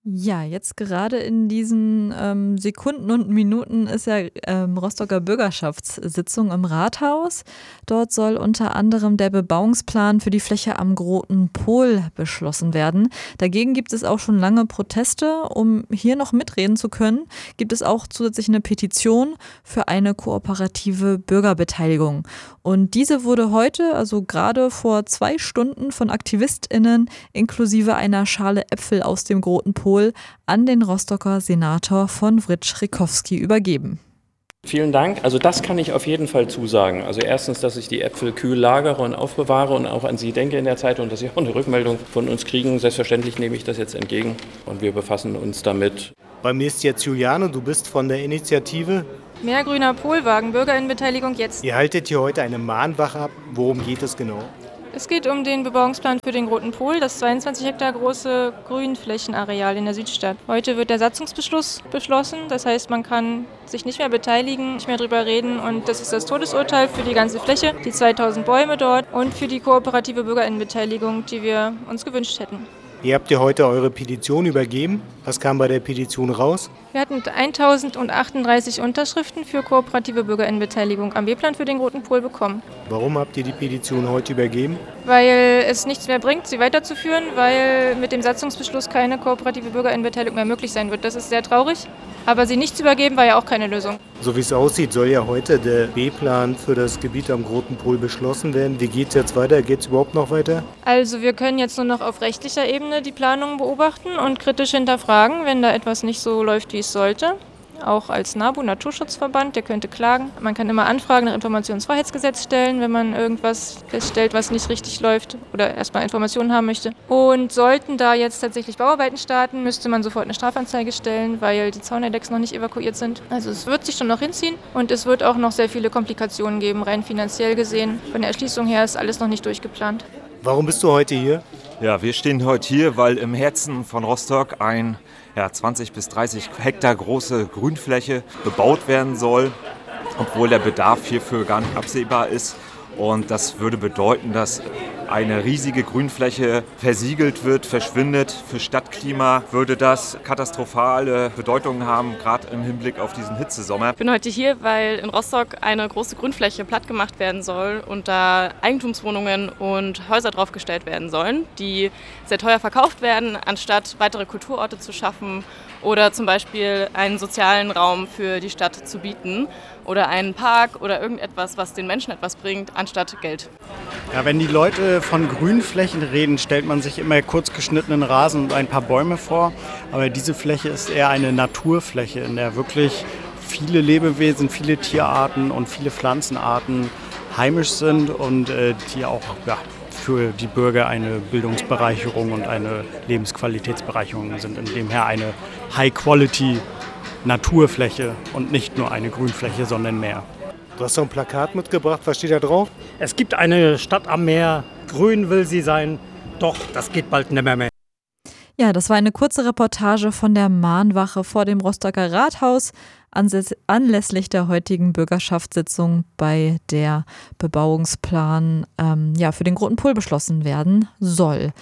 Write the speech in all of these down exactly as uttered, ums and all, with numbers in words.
Ja, jetzt gerade in diesen, ähm, Sekunden und Minuten ist ja, ähm, Rostocker Bürgerschaftssitzung im Rathaus. Dort soll unter anderem der Bebauungsplan für die Fläche am Großen Pol beschlossen werden. Dagegen gibt es auch schon lange Proteste. Um hier noch mitreden zu können, gibt es auch zusätzlich eine Petition für eine kooperative Bürgerbeteiligung. Und diese wurde heute, also gerade vor zwei Stunden von AktivistInnen inklusive einer Schale Äpfel aus dem Großen Pol an den Rostocker Senator von Writsch-Rikowski übergeben. Vielen Dank. Also das kann ich auf jeden Fall zusagen. Also erstens, dass ich die Äpfel kühl lagere und aufbewahre und auch an Sie denke in der Zeit und dass Sie auch eine Rückmeldung von uns kriegen. Selbstverständlich nehme ich das jetzt entgegen und wir befassen uns damit. Bei mir ist jetzt Juliane, du bist von der Initiative Mehr grüner Polwagen, Bürgerinnenbeteiligung jetzt. Ihr haltet hier heute eine Mahnwache ab. Worum geht es genau? Es geht um den Bebauungsplan für den Großen Pol, das zweiundzwanzig Hektar große Grünflächenareal in der Südstadt. Heute wird der Satzungsbeschluss beschlossen, das heißt, man kann sich nicht mehr beteiligen, nicht mehr drüber reden und das ist das Todesurteil für die ganze Fläche, die zweitausend Bäume dort und für die kooperative Bürgerinnenbeteiligung, die wir uns gewünscht hätten. Ihr habt ja heute eure Petition übergeben. Was kam bei der Petition raus? Wir hatten eintausendachtunddreißig Unterschriften für kooperative Bürgerinnenbeteiligung am B-Plan für den Großen Pol bekommen. Warum habt ihr die Petition heute übergeben? Weil es nichts mehr bringt, sie weiterzuführen, weil mit dem Satzungsbeschluss keine kooperative Bürgerinnenbeteiligung mehr möglich sein wird. Das ist sehr traurig, aber sie nicht zu übergeben war ja auch keine Lösung. So wie es aussieht, soll ja heute der B-Plan für das Gebiet am Großen Pol beschlossen werden. Wie geht es jetzt weiter? Geht es überhaupt noch weiter? Also wir können jetzt nur noch auf rechtlicher Ebene die Planung beobachten und kritisch hinterfragen, wenn da etwas nicht so läuft, wie es sollte. Auch als NABU, Naturschutzverband, der könnte klagen. Man kann immer Anfragen nach Informationsfreiheitsgesetz stellen, wenn man irgendwas feststellt, was nicht richtig läuft oder erstmal Informationen haben möchte. Und sollten da jetzt tatsächlich Bauarbeiten starten, müsste man sofort eine Strafanzeige stellen, weil die Zaunerdecks noch nicht evakuiert sind. Also es wird sich schon noch hinziehen und es wird auch noch sehr viele Komplikationen geben, rein finanziell gesehen. Von der Erschließung her ist alles noch nicht durchgeplant. Warum bist du heute hier? Ja, wir stehen heute hier, weil im Herzen von Rostock ein ja, zwanzig bis dreißig Hektar große Grünfläche bebaut werden soll, obwohl der Bedarf hierfür gar nicht absehbar ist. Und das würde bedeuten, dass eine riesige Grünfläche versiegelt wird, verschwindet. Für Stadtklima würde das katastrophale Bedeutungen haben, gerade im Hinblick auf diesen Hitzesommer. Ich bin heute hier, weil in Rostock eine große Grünfläche platt gemacht werden soll und da Eigentumswohnungen und Häuser draufgestellt werden sollen, die sehr teuer verkauft werden, anstatt weitere Kulturorte zu schaffen oder zum Beispiel einen sozialen Raum für die Stadt zu bieten oder einen Park oder irgendetwas, was den Menschen etwas bringt, anstatt Geld. Ja, wenn die Leute von Grünflächen reden, stellt man sich immer kurz geschnittenen Rasen und ein paar Bäume vor. Aber diese Fläche ist eher eine Naturfläche, in der wirklich viele Lebewesen, viele Tierarten und viele Pflanzenarten heimisch sind und äh, die auch ja, für die Bürger eine Bildungsbereicherung und eine Lebensqualitätsbereicherung sind. In dem her eine High-Quality Naturfläche und nicht nur eine Grünfläche, sondern mehr. Du hast so ein Plakat mitgebracht, was steht da drauf? Es gibt eine Stadt am Meer, grün will sie sein, doch das geht bald nimmer mehr. Ja, das war eine kurze Reportage von der Mahnwache vor dem Rostocker Rathaus anlässlich der heutigen Bürgerschaftssitzung, bei der Bebauungsplan ähm, ja, für den Großen Pol beschlossen werden soll.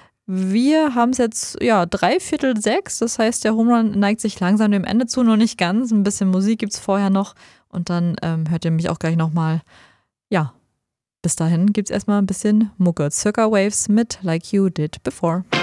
Wir haben es jetzt ja dreiviertel sechs, das heißt, der Home Run neigt sich langsam dem Ende zu, noch nicht ganz. Ein bisschen Musik gibt es vorher noch und dann ähm, hört ihr mich auch gleich nochmal. Ja, bis dahin gibt es erstmal ein bisschen Mucke. Circa Waves mit Like You Did Before.